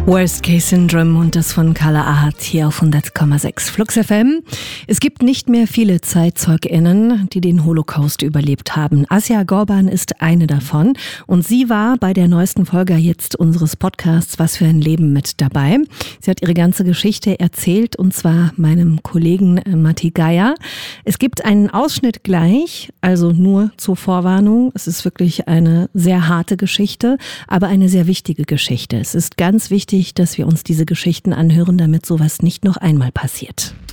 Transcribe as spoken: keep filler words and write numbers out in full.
Worst Case Syndrome und das von Carla Ahat hier auf hundert Komma sechs Flux F M. Es gibt nicht mehr viele ZeitzeugInnen, die den Holocaust überlebt haben. Asja Gorban ist eine davon und sie war bei der neuesten Folge jetzt unseres Podcasts Was für ein Leben mit dabei. Sie hat ihre ganze Geschichte erzählt und zwar meinem Kollegen Matti Geier. Es gibt einen Ausschnitt gleich, also nur zur Vorwarnung. Es ist wirklich eine sehr harte Geschichte, aber eine sehr wichtige Geschichte. Es ist ganz wichtig, dass wir uns diese Geschichten anhören, damit sowas nicht noch einmal passiert.